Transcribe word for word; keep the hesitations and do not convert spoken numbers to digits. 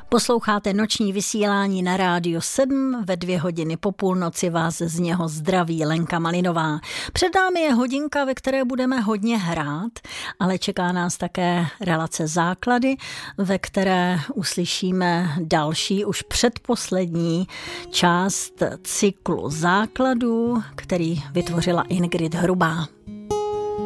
Posloucháte noční vysílání na Rádiu sedm, ve dvě hodiny po půlnoci vás z něho zdraví Lenka Malinová. Před námi je hodinka, ve které budeme hodně hrát, ale čeká nás také relace Základy, ve které uslyšíme další, už předposlední část cyklu Základů, který vytvořila Ingrid Hrubá.